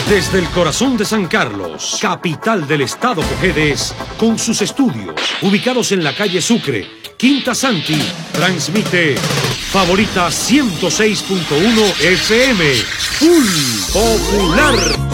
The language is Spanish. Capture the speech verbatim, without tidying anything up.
Desde el corazón de San Carlos, capital del estado Cojedes, con sus estudios ubicados en la calle Sucre, Quinta Santi, transmite Favorita ciento seis punto uno F M, Full Popular.